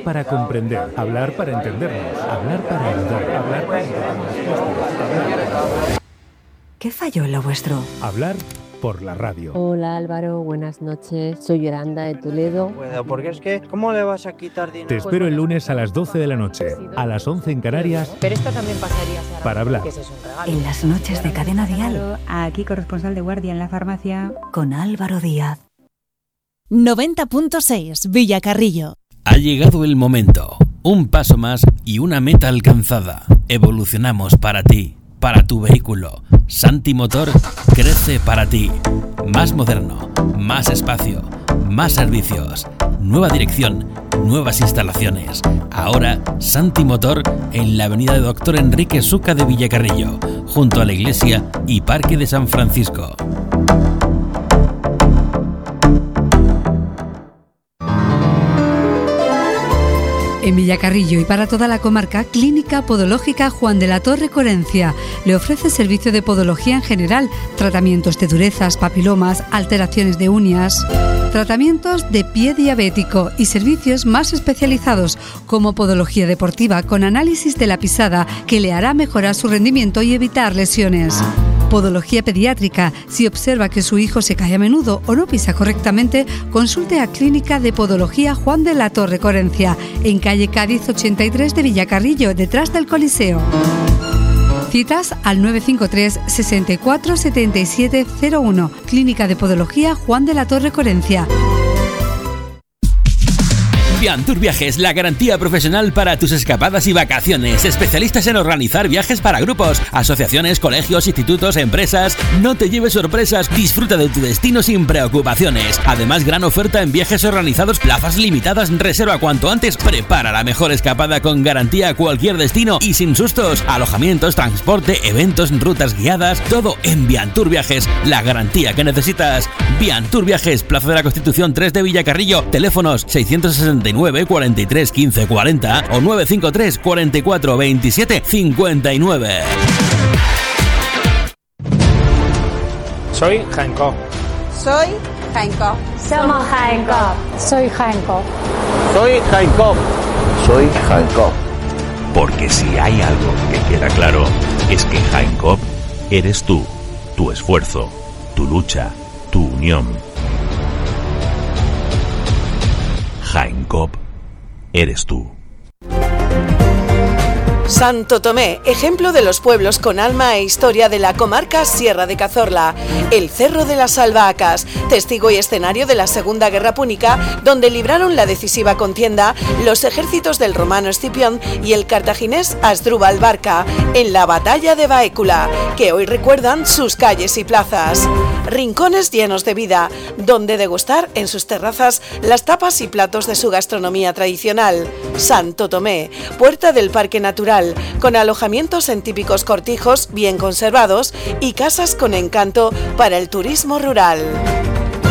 para comprender, hablar para entendernos, hablar para ayudar, hablar para hablar. ¿Qué falló en lo vuestro? Hablar por la radio. Hola Álvaro, buenas noches. Soy Yolanda de Toledo. Bueno, porque es que, ¿cómo le vas a quitar dinero? Te espero el lunes a las 12 de la noche, a las 11 en Canarias. Pero esto también pasaría para hablar. En las noches de Cadena Dial. Aquí corresponsal de guardia en la farmacia. Con Álvaro Díaz. 90.6 Villacarrillo. Ha llegado el momento. Un paso más y una meta alcanzada. Evolucionamos para ti, para tu vehículo. Santi Motor crece para ti. Más moderno, más espacio, más servicios, nueva dirección, nuevas instalaciones. Ahora Santi Motor en la avenida de Doctor Enrique Suca de Villacarrillo, junto a la iglesia y Parque de San Francisco. En Villacarrillo y para toda la comarca, Clínica Podológica Juan de la Torre Corencia. Le ofrece servicio de podología en general, tratamientos de durezas, papilomas, alteraciones de uñas, tratamientos de pie diabético y servicios más especializados como podología deportiva con análisis de la pisada que le hará mejorar su rendimiento y evitar lesiones. Podología pediátrica. Si observa que su hijo se cae a menudo o no pisa correctamente, consulte a Clínica de Podología Juan de la Torre Corencia, en calle Cádiz 83 de Villacarrillo, detrás del Coliseo. Citas al 953 64 77 01. Clínica de Podología Juan de la Torre Corencia. Viantur Viajes, la garantía profesional para tus escapadas y vacaciones. Especialistas en organizar viajes para grupos, asociaciones, colegios, institutos, empresas. No te lleves sorpresas, disfruta de tu destino sin preocupaciones. Además, gran oferta en viajes organizados, plazas limitadas, reserva cuanto antes. Prepara la mejor escapada con garantía a cualquier destino y sin sustos. Alojamientos, transporte, eventos, rutas guiadas, todo en Viantur Viajes, la garantía que necesitas. Viantur Viajes, Plaza de la Constitución 3 de Villacarrillo. Teléfonos 669 43 15 40 o 953 44 27 59. Soy Hancock. Soy Hancock. Somos Hancock. Soy Hancock. Soy Hancock. Soy Hancock. Porque si hay algo que queda claro, es que Hancock eres tú, tu esfuerzo, tu lucha, tu unión. Hancock eres tú. Santo Tomé, ejemplo de los pueblos con alma e historia de la comarca Sierra de Cazorla. El Cerro de las Albahacas, testigo y escenario de la Segunda Guerra Púnica, donde libraron la decisiva contienda los ejércitos del romano Escipión y el cartaginés Asdrúbal Barca en la batalla de Baécula, que hoy recuerdan sus calles y plazas. Rincones llenos de vida, donde degustar en sus terrazas las tapas y platos de su gastronomía tradicional. Santo Tomé, puerta del Parque Natural, con alojamientos en típicos cortijos bien conservados y casas con encanto para el turismo rural.